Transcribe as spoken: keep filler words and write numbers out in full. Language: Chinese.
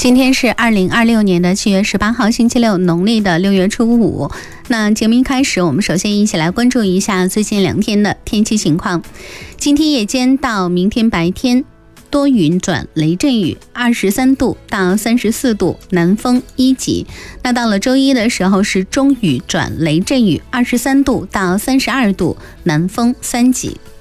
今天是二零二六年的七月十八号，星期六，农历的六月初五。那节目一开始，我们首先一起来关注一下最近两天的天气情况。今天夜间到明天白天，多云转雷阵雨，二十三度到三十四度，南风一级。那到了周一的时候是中雨转雷阵雨，二十三度到三十二度，南风三级。